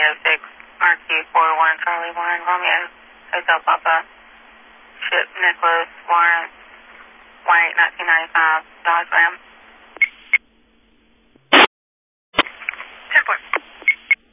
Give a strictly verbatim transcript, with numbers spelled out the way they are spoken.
oh six, Marquee four one, Charlie one, Romeo, Hotel Papa, Ship Nicholas, Lawrence, White, nineteen ninety-five, Dodge Ram.